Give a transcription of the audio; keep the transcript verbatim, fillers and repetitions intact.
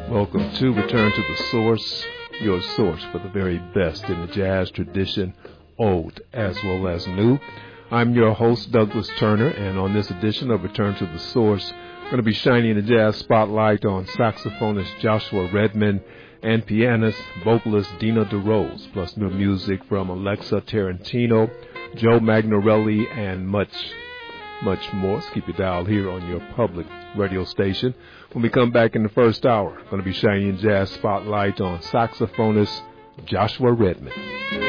Welcome to Return to the Source, your source for the very best in the jazz tradition, old as well as new. I'm your host, Douglas Turner, and on this edition of Return to the Source, I'm going to be shining the jazz spotlight on saxophonist Joshua Redman and pianist, vocalist Dina DeRose, plus new music from Alexa Tarantino, Joe Magnarelli, and much, much more. So keep your dial here on your public radio station. When we come back in the first hour, I'm going to be shining jazz spotlight on saxophonist Joshua Redman.